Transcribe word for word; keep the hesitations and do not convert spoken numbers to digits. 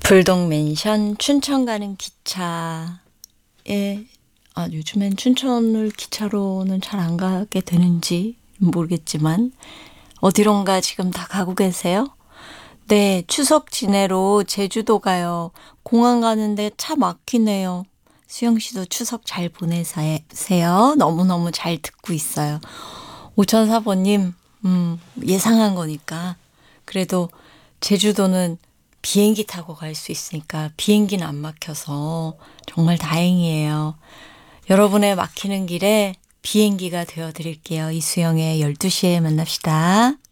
불독맨션 춘천 가는 기차에 아, 요즘엔 춘천을 기차로는 잘 안 가게 되는지 모르겠지만 어디론가 지금 다 가고 계세요? 네, 추석 지내러 제주도 가요. 공항 가는데 차 막히네요. 수영 씨도 추석 잘 보내세요. 너무너무 잘 듣고 있어요. 오천사 번님, 음, 예상한 거니까. 그래도 제주도는 비행기 타고 갈 수 있으니까 비행기는 안 막혀서 정말 다행이에요. 여러분의 막히는 길에 비행기가 되어 드릴게요. 이수영의 열두 시에 만납시다.